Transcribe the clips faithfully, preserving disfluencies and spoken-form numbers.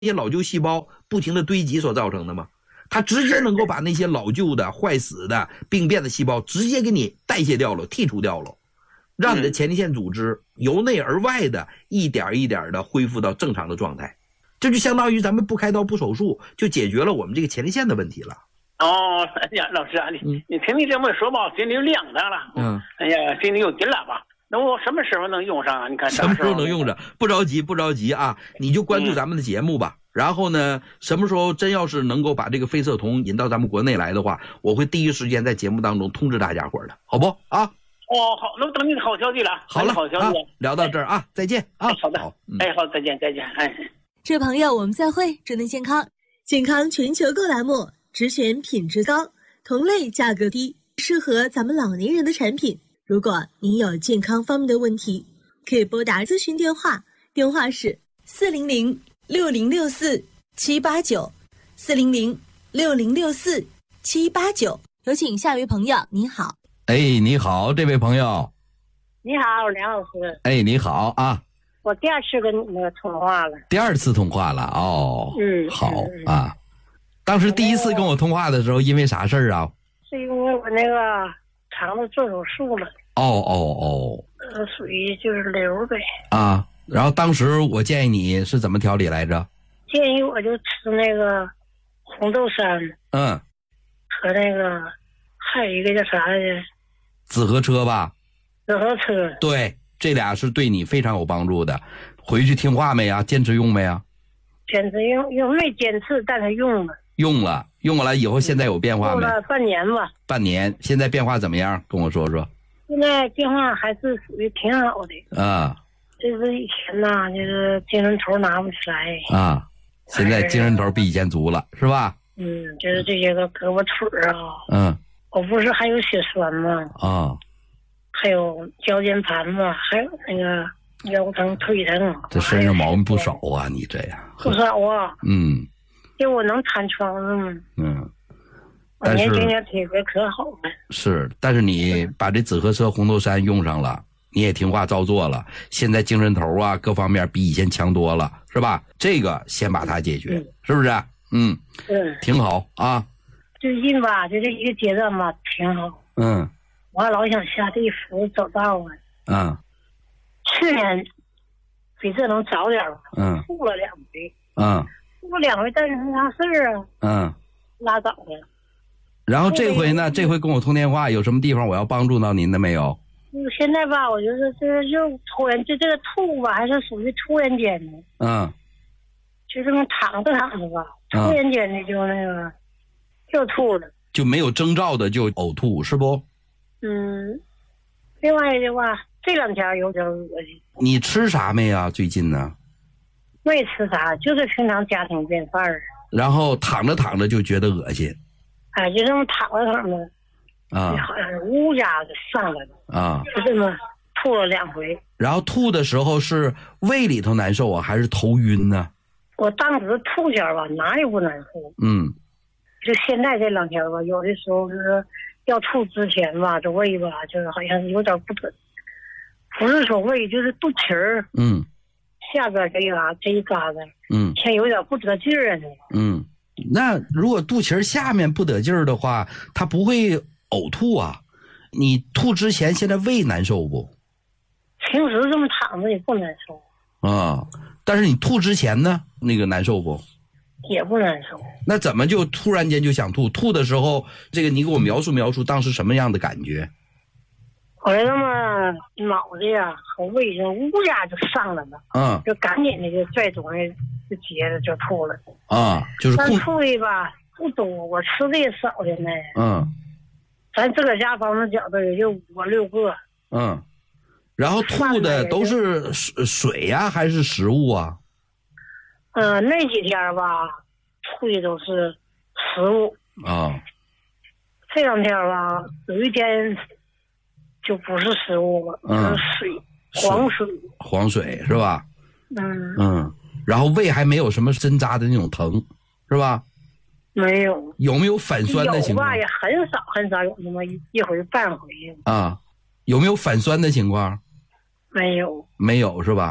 这些老旧细胞不停的堆积所造成的吗？它直接能够把那些老旧的、坏死的、病变的细胞直接给你代谢掉了、剔除掉了，让你的前列腺组织由内而外的一点一点的恢复到正常的状态。这就相当于咱们不开刀不手术就解决了我们这个前列腺的问题了。 哦，哎呀，老师啊，你、嗯、你听你这么说吧，心里有亮堂了。嗯，哎呀，心里有底了吧？那我什么时候能用上啊？你看什么时候能用上？不着急，不着急啊！你就关注咱们的节目吧。嗯、然后呢，什么时候真要是能够把这个非色酮引到咱们国内来的话，我会第一时间在节目当中通知大家伙的，好不啊？ 哦，好，那我等你的好消息了。 好了， 好消息、啊。 聊到这儿啊，哎、再见啊！ 哎、好的，好，嗯、哎，好，再见，再见，哎。 这位朋友，我们再会，祝您健康。健康全球购栏目，只选品质高、同类价格低、适合咱们老年人的产品。如果您有健康方面的问题，可以拨打咨询电话，电话是四零零六零六四七八九，四零零六零六四七八九。有请下一位朋友，你好。 哎，你好，这位朋友。 你好，梁老师。 哎，你好啊。 我第二次跟那个通话了。 第二次通话了哦。 嗯， 好啊。当时第一次跟我通话的时候，因为啥事儿啊？ 是因为我那个肠子做手术了。 哦哦哦。 呃，属于就是瘤呗。 啊，然后当时我建议你是怎么调理来着？ 建议我就吃那个红豆杉。 嗯。 和那个还有一个叫啥来着？ 紫河车吧。 紫河车。 对。这俩是对你非常有帮助的，回去听话没呀？坚持用没呀？ 坚持用，用没坚持，但是用了。 用了，用了以后现在有变化没？ 用了半年吧。 半年，现在变化怎么样？跟我说说。 现在变化还是属于挺好的。 啊。 就是以前呐，就是精神头拿不起来。 啊。现在精神头比以前足了，是吧？ 嗯，就是这些个胳膊腿啊。 嗯。 我不是还有血栓吗？ 啊。 还有腰间盘子，还有那个腰疼腿疼， 这身上毛病不少啊！你这样不少啊。 嗯， 就我能瘫床上吗？ 嗯， 我年轻点体格可好了。 是，但是你把这紫河车红豆杉用上了，你也听话照做了，现在精神头啊各方面比以前强多了，是吧？这个先把它解决，嗯、是不是？嗯， 嗯， 挺好啊。 最近吧，就这一个阶段吧，挺好。 嗯。 我老想下地府走道啊。 嗯。 去年比这能早点吧。 嗯。 吐了两回。 嗯。 吐了两回，但是没啥事儿啊。 嗯。 拉倒了。 然后这回呢？这回跟我通电话，有什么地方我要帮助到您的没有？ 嗯，现在吧，我觉得这就突然就这个吐吧，还是属于突然间的。 嗯。 就这么躺着躺着吧，突然间的就那个、嗯、就吐了。 就没有征兆的就呕吐，是不？ 嗯，另外的话，这两天有点恶心。 你吃啥没啊？最近呢？ 没吃啥，就是平常家庭便饭儿。 然后躺着躺着就觉得恶心。 哎，就这么躺着躺着， 啊， 好像是乌鸦就上来了啊， 就这么吐了两回。 然后吐的时候是胃里头难受啊，还是头晕呢？ 我当时吐前吧，哪也不难受。 嗯。 就现在这两天吧，有的时候就是要吐之前吧，这胃吧，就是好像有点不准，不是说胃，就是肚脐儿， 嗯， 下边这一嘎这一嘎子， 嗯， 像有点不得劲儿呢。 嗯，那如果肚脐儿下面不得劲儿的话，它不会呕吐啊？你吐之前现在胃难受不？ 平时这么躺着也不难受啊，但是你吐之前呢，那个难受不？ 也不难受。 那怎么就突然间就想吐？吐的时候，这个你给我描述描述当时什么样的感觉？ 我这么脑子呀和胃就乌鸦就上来了， 嗯， 就赶紧的就拽东西就接着就吐了。 啊，就是但吐的吧不多，我吃的也少的呢。 嗯， 咱自个家房子饺子也就五六个。 嗯，然后吐的都是水水呀、啊、还是食物啊？ 嗯、呃，那几天吧，吐的都是食物啊。 这两天吧，有一天就不是食物了，嗯，是水，黄水， 黄水是吧？ 嗯嗯，然后胃还没有什么针扎的那种疼，是吧？ 没有。 有没有反酸的情况？ 有吧，也很少很少有那么一一回半回。 啊，有没有反酸的情况？ 没有。 没有是吧？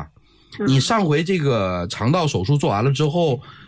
你上回这个肠道手术做完了之后，